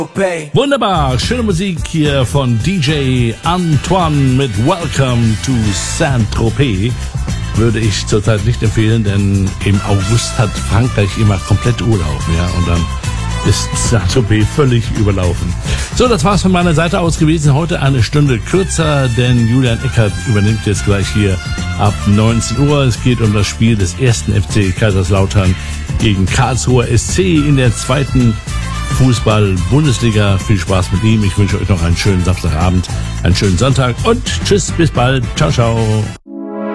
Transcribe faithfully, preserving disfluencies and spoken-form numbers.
Wunderbar, schöne Musik hier von D J Antoine mit Welcome to Saint-Tropez. Würde ich zurzeit nicht empfehlen, denn im August hat Frankreich immer komplett Urlaub, ja, und dann ist Saint-Tropez völlig überlaufen. So, das war's von meiner Seite aus gewesen. Heute eine Stunde kürzer, denn Julian Eckert übernimmt jetzt gleich hier ab neunzehn Uhr. Es geht um das Spiel des ersten F C Kaiserslautern gegen Karlsruher S C in der zweiten Fußball-Bundesliga. Viel Spaß mit ihm. Ich wünsche euch noch einen schönen Samstagabend, einen schönen Sonntag und tschüss, bis bald. Ciao, ciao.